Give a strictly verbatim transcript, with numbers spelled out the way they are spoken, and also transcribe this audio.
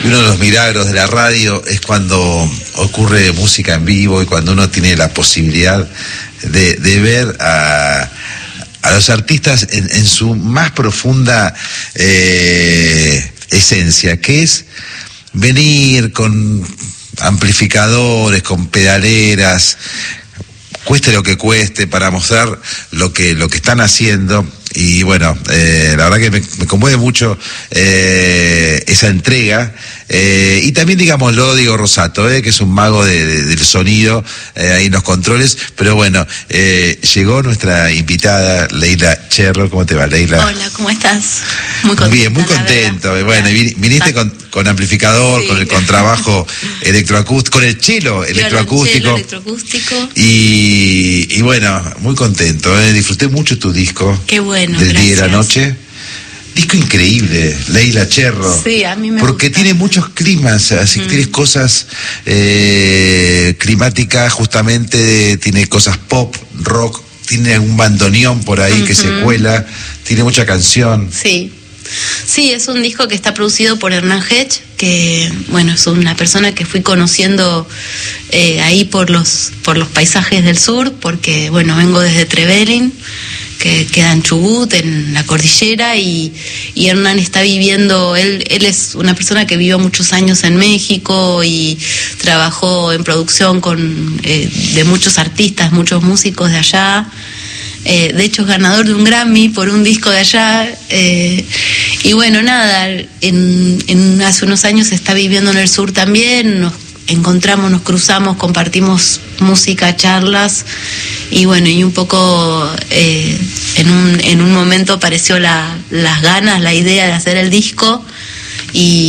uno de los milagros de la radio es cuando ocurre música en vivo y cuando uno tiene la posibilidad de, de ver a, a los artistas en, en su más profunda eh, esencia, que es venir con amplificadores, con pedaleras, cueste lo que cueste, para mostrar lo que lo que están haciendo. Y bueno, eh, la verdad que me, me conmueve mucho eh, esa entrega. Eh, y también, digámoslo, Diego Rosato, eh, que es un mago de, de, del sonido eh, ahí en los controles. Pero bueno, eh, llegó nuestra invitada, Leila Cherro. ¿Cómo te va, Leila? Hola, ¿cómo estás? Muy contenta. Bien, muy contento. Bueno, viniste con, con amplificador, sí, con el contrabajo electroacústico, con el cello electroacústico. electroacústico. Y, y bueno, muy contento. Eh, disfruté mucho tu disco. Qué bueno, del gracias. Día y la Noche. Disco increíble, Leila Cherro. Sí, a mí me Porque gusta. tiene muchos climas, así que mm. tienes cosas eh, climáticas, justamente, tiene cosas pop, rock, tiene un bandoneón por ahí uh-huh. que se cuela, tiene mucha canción. Sí. Sí, es un disco que está producido por Hernán Hedge, que bueno, es una persona que fui conociendo eh, ahí por los por los paisajes del sur, porque bueno, vengo desde Trevelin, que queda en Chubut, en la cordillera, y, y Hernán está viviendo, él, él es una persona que vivió muchos años en México y trabajó en producción con eh, de muchos artistas, muchos músicos de allá. Eh, de hecho es ganador de un Grammy por un disco de allá, eh, y bueno, nada, en, en hace unos años está viviendo en el sur también, nos encontramos, nos cruzamos, compartimos música, charlas, y bueno, y un poco eh, en un en un momento apareció la, las ganas, la idea de hacer el disco, y